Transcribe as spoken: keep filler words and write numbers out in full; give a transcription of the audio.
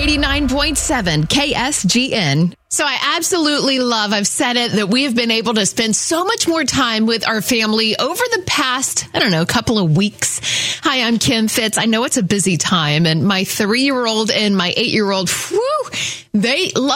eighty-nine point seven K S G N. So I absolutely love, I've said it, that we have been able to spend so much more time with our family over the past, I don't know, couple of weeks. Hi, I'm Kim Fitz. I know it's a busy time, and my three-year-old and my eight-year-old, whew, they love